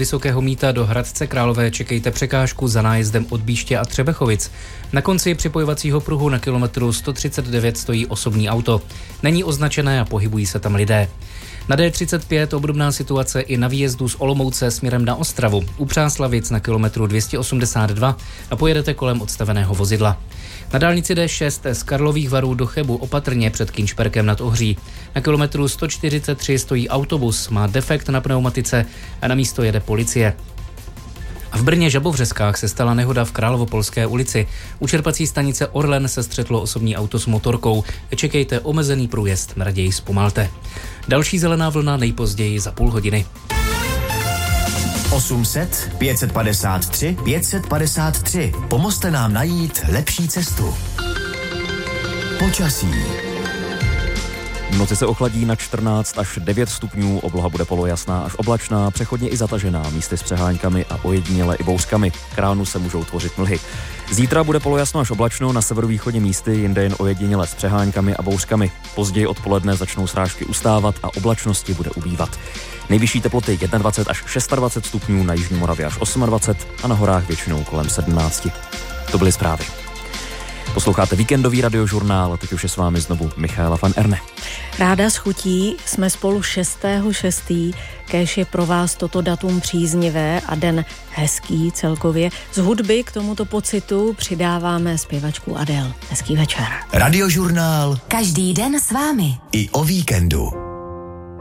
Vysokého Mýta do Hradce Králové čekejte překážku za nájezdem od Bíště a Třebechovic. Na konci připojovacího pruhu na kilometru 139 stojí osobní auto. Není označené a pohybují se tam lidé. Na D35 obdobná situace i na výjezdu z Olomouce směrem na Ostravu. U Přáslavic na kilometru 282 a pojedete kolem odstaveného vozidla. Na dálnici D6 z Karlových Varů do Chebu opatrně před Kynšperkem nad Ohří. Na kilometru 143 stojí autobus, má defekt na pneumatice a na místo jede policie. V Brně Žabovřeskách se stala nehoda v Královopolské ulici. U čerpací stanice Orlen se střetlo osobní auto s motorkou. Čekejte omezený průjezd, raději zpomalte. Další zelená vlna nejpozději za půl hodiny. 800 553 553. Pomozte nám najít lepší cestu. Počasí. V noci se ochladí na 14 až 9 stupňů, obloha bude polojasná až oblačná, přechodně i zatažená, místy s přeháňkami a ojediněle i bouřkami. K ránu se můžou tvořit mlhy. Zítra bude polojasno až oblačno, na severovýchodě místy, jinde jen ojediněle s přeháňkami a bouřkami. Později odpoledne začnou srážky ustávat a oblačnosti bude ubývat. Nejvyšší teploty 21 až 26 stupňů, na jižní Moravě až 28 a na horách většinou kolem 17. To byly zprávy. Posloucháte víkendový radiožurnál, teď už je s vámi znovu Michaela van Erne. Ráda s chutí, jsme spolu 6.6. Kéž je pro vás toto datum příznivé a den hezký celkově. Z hudby k tomuto pocitu přidáváme zpěvačku Adele. Hezký večer. Radiožurnál. Každý den s vámi. I o víkendu.